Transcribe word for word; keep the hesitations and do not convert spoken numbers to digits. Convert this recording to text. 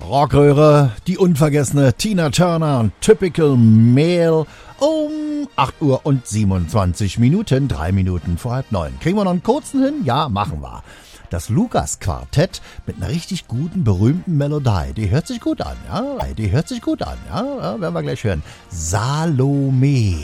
Rockröhre, die unvergessene Tina Turner und Typical Male um acht Uhr und siebenundzwanzig Minuten, drei Minuten vor halb neun. Kriegen wir noch einen kurzen hin? Ja, machen wir. Das Lukas-Quartett mit einer richtig guten, berühmten Melodie. Die hört sich gut an, ja? Die hört sich gut an, ja? ja werden wir gleich hören. Salome.